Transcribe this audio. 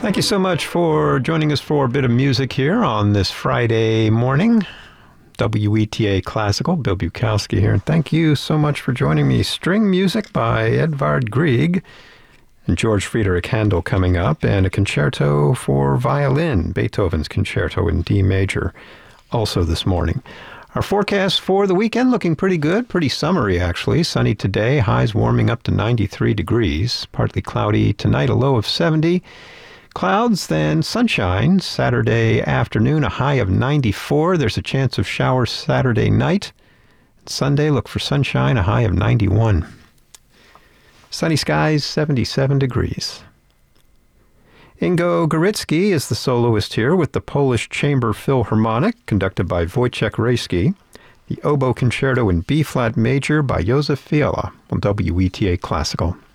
Thank you so much for joining us for a bit of music here on this Friday morning. WETA Classical, Bill Bukowski here. And thank you so much for joining me. String music by Edvard Grieg and George Friedrich Handel coming up, and a concerto for violin, Beethoven's Concerto in D major, also this morning. Our forecast for the weekend looking pretty good, pretty summery actually. Sunny today, highs warming up to 93 degrees. Partly cloudy tonight, a low of 70. Clouds, then sunshine. Saturday afternoon, a high of 94. There's a chance of showers Saturday night. Sunday, look for sunshine, a high of 91. Sunny skies, 77 degrees. Ingo Goritsky is the soloist here with the Polish Chamber Philharmonic, conducted by Wojciech Rejski. The Oboe Concerto in B-flat major by Józef Viola on WETA Classical.